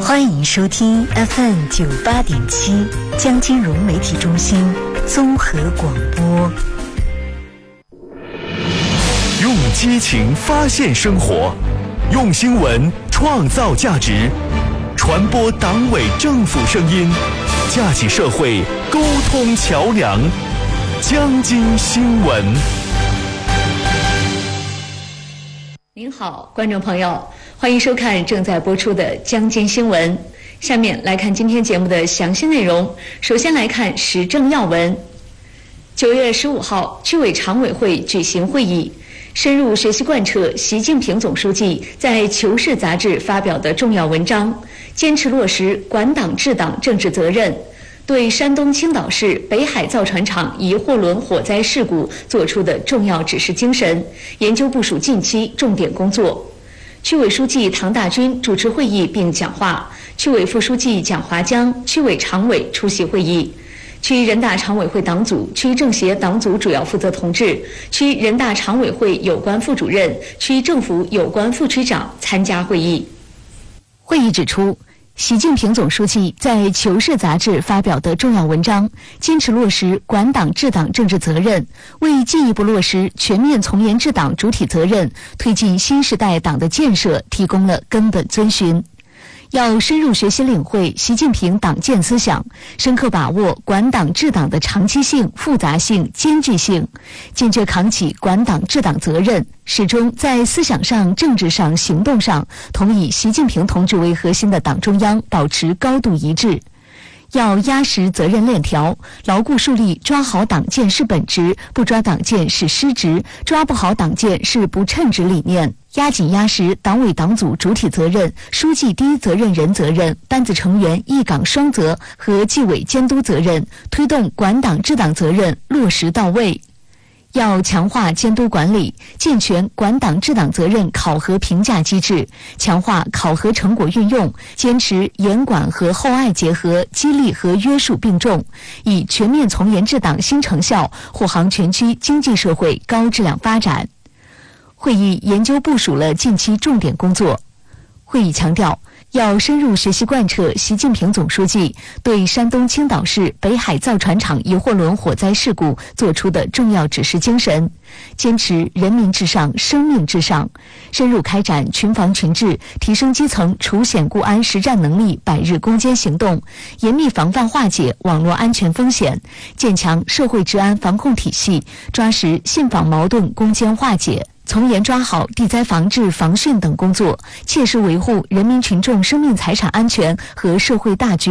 欢迎收听 FM98.7 江金融媒体中心综合广播。 用激情发现生活，用新闻创造价值，传播党委政府声音，架起社会沟通桥梁。江津新闻。 您好，观众朋友，欢迎收看正在播出的江津新闻。下面来看今天节目的详细内容。首先来看时政要闻。9月15号，区委常委会举行会议，深入学习贯彻习近平总书记在《求是》杂志发表的重要文章，坚持落实管党治党政治责任，对山东青岛市北海造船厂一货轮火灾事故作出的重要指示精神，研究部署近期重点工作。区委书记唐大军主持会议并讲话，区委副书记蒋华江、区委常委出席会议。区人大常委会党组、区政协党组主要负责同志、区人大常委会有关副主任、区政府有关副区长参加会议。会议指出，习近平总书记在《求是》杂志发表的重要文章，坚持落实管党治党政治责任，为进一步落实全面从严治党主体责任，推进新时代党的建设提供了根本遵循。要深入学习领会习近平党建思想，深刻把握管党治党的长期性、复杂性、艰巨性，坚决扛起管党治党责任，始终在思想上、政治上、行动上同以习近平同志为核心的党中央保持高度一致。要压实责任链条，牢固树立抓好党建是本职，不抓党建是失职，抓不好党建是不称职理念，压紧压实党委党组主体责任、书记第一责任人责任、班子成员一岗双责和纪委监督责任，推动管党治党责任落实到位。要强化监督管理，健全管党治党责任考核评价机制，强化考核成果运用，坚持严管和厚爱结合，激励和约束并重，以全面从严治党新成效护航全区经济社会高质量发展。会议研究部署了近期重点工作。会议强调，要深入学习贯彻习近平总书记对山东青岛市北海造船厂一货轮火灾事故作出的重要指示精神，坚持人民至上、生命至上，深入开展群防群治、提升基层除险固安实战能力百日攻坚行动，严密防范化解网络安全风险，建强社会治安防控体系，抓实信访矛盾攻坚化解，从严抓好地灾防治、防汛等工作，切实维护人民群众生命财产安全和社会大局